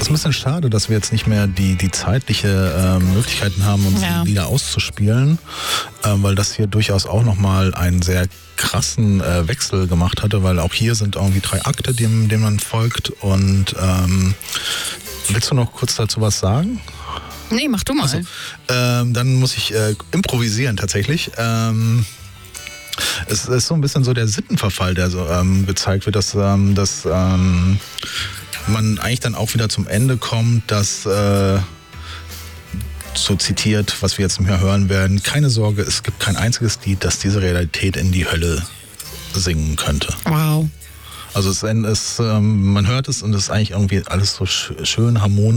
ein bisschen schade, dass wir jetzt nicht mehr die zeitliche Möglichkeiten haben, uns die Lieder auszuspielen, weil das hier durchaus auch nochmal einen sehr krassen Wechsel gemacht hatte, weil auch hier sind irgendwie 3 Akte, dem man folgt. Und willst du noch kurz dazu was sagen? Nee, mach du mal. Also, dann muss ich improvisieren tatsächlich. Es ist so ein bisschen so der Sittenverfall, der so gezeigt wird, dass man eigentlich dann auch wieder zum Ende kommt, dass so zitiert, was wir jetzt mehr hören werden: Keine Sorge, es gibt kein einziges Lied, das diese Realität in die Hölle singen könnte. Wow. Also man hört es und es ist eigentlich irgendwie alles so schön harmonisch.